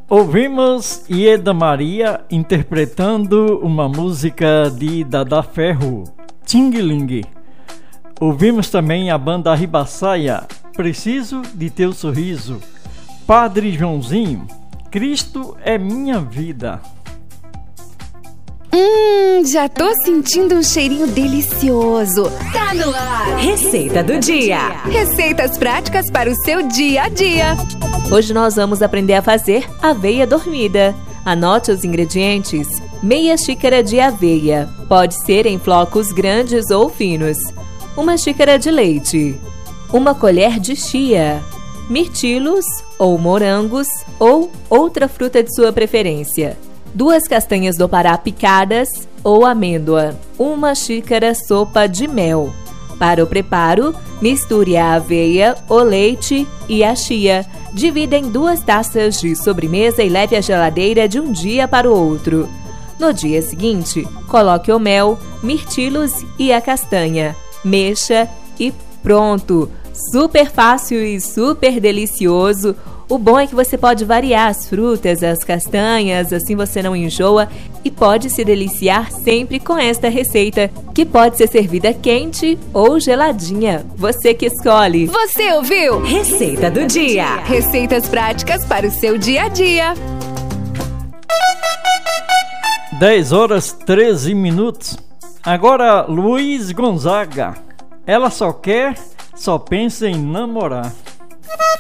Ouvimos Ieda Maria interpretando uma música de Dada Ferro, Ting-Ling. Ouvimos também a banda Ribaçaia, Preciso de Teu Sorriso. Padre Joãozinho, Cristo é Minha Vida. Já tô sentindo um cheirinho delicioso. Tá no ar! Receita do dia. Receitas práticas para o seu dia a dia. Hoje nós vamos aprender a fazer aveia dormida. Anote os ingredientes. Meia xícara de aveia, pode ser em flocos grandes ou finos. Uma xícara de leite. Uma colher de chia. Mirtilos ou morangos ou outra fruta de sua preferência. 2 castanhas do Pará picadas ou amêndoa. 1 xícara sopa de mel. Para o preparo, misture a aveia, o leite e a chia. Divida em 2 taças de sobremesa e leve à geladeira de um dia para o outro. No dia seguinte, coloque o mel, mirtilos e a castanha. Mexa e pronto! Super fácil e super delicioso. O bom é que você pode variar as frutas, as castanhas, assim você não enjoa e pode se deliciar sempre com esta receita, que pode ser servida quente ou geladinha. Você que escolhe. Você ouviu? Receita do dia. Receitas práticas para o seu dia a dia. 10h13. Agora, Luiz Gonzaga. Ela só pensa em namorar.